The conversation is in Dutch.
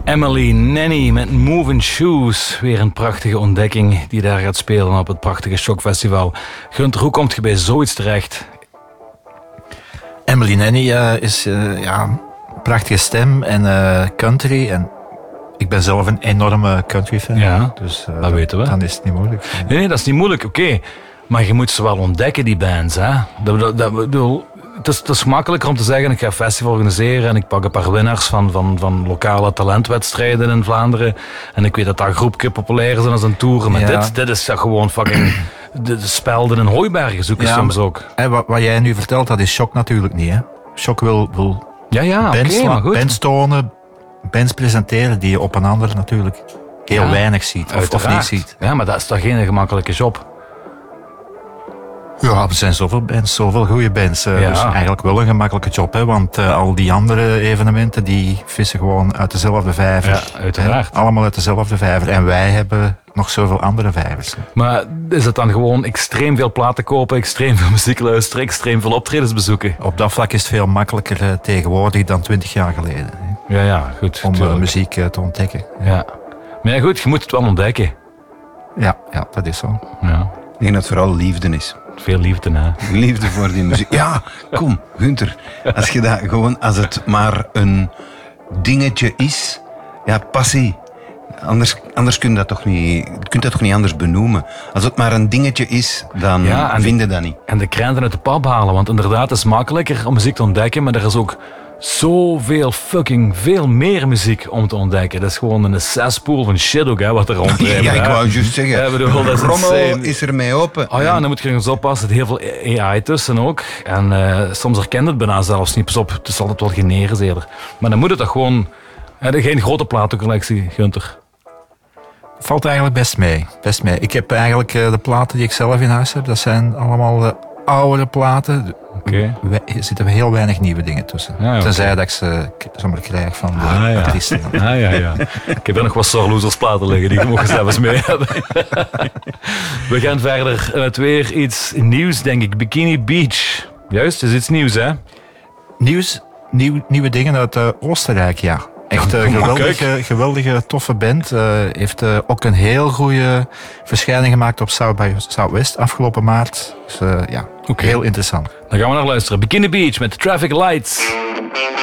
Emily Nanny met Moving Shoes. Weer een prachtige ontdekking die daar gaat spelen op het prachtige Shockfestival. Gunther, hoe komt je bij zoiets terecht? Emily Nanny is een prachtige stem en country. En ik ben zelf een enorme country fan. Ja, dus dat weten we. Dan is het niet moeilijk. Nee, dat is niet moeilijk, oké. Maar je moet ze wel ontdekken, die bands. Hè? Het is makkelijker om te zeggen, ik ga een festival organiseren en ik pak een paar winnaars van lokale talentwedstrijden in Vlaanderen. En ik weet dat dat groepje populair zijn als een tour. Maar dit is gewoon fucking de spelden en hooibergen zoeken soms ook. Wat jij nu vertelt, dat is Shock natuurlijk niet. Hè? Shock wil bands tonen, bands presenteren die je op een ander natuurlijk heel weinig ziet of niet ziet. Ja, maar dat is toch geen gemakkelijke job? Ja, er zijn zoveel bands, zoveel goede bands. Dus eigenlijk wel een gemakkelijke job, hè, want al die andere evenementen die vissen gewoon uit dezelfde vijver. Ja, uiteraard. Allemaal uit dezelfde vijver. En wij hebben nog zoveel andere vijvers. Maar is het dan gewoon extreem veel platen kopen, extreem veel muziek luisteren, extreem veel optredens bezoeken? Op dat vlak is het veel makkelijker tegenwoordig dan 20 jaar geleden. Hè. Ja, goed. Om muziek te ontdekken. Ja. Maar ja, goed, je moet het wel ontdekken. Ja, dat is zo. Ja. Ik denk dat het vooral liefde is. Veel liefde, hè? Liefde voor die muziek. Ja, kom, Gunther. Als het maar een dingetje is, passie. Anders kun je dat toch niet anders benoemen. Als het maar een dingetje is, dan vind je dat niet. En de krenten uit de pap halen, want inderdaad, het is makkelijker om muziek te ontdekken, maar er is ook zoveel veel meer muziek om te ontdekken. Dat is gewoon een cesspool van shit ook, hè, wat er rondrijdt. Ja, ik wou juist zeggen. Rommel is er mee open. Oh ja, en dan moet je eens oppassen. Er zit heel veel AI tussen ook. En soms herkent het bijna zelfs niet. Pas op, het is altijd wel generisch eerder. Maar dan moet het toch gewoon... geen grote platencollectie, Gunther. Valt eigenlijk best mee. Ik heb eigenlijk de platen die ik zelf in huis heb, dat zijn allemaal oude platen. Okay. Er zitten heel weinig nieuwe dingen tussen. Ja, okay. Tenzij dat ik ze zomaar krijg van de artiesten. Ja. Ik heb er nog wat Sorloosers platen liggen die je mogen zelfs mee hebben. We gaan verder met weer iets nieuws, denk ik. Bikini Beach. Juist, is iets nieuws, hè? Nieuwe dingen uit Oostenrijk, ja. Echt geweldige, toffe band. Heeft ook een heel goede verschijning gemaakt op South by Southwest afgelopen maart. Dus heel interessant. Dan gaan we naar luisteren. Bikini Beach met Traffic Lights.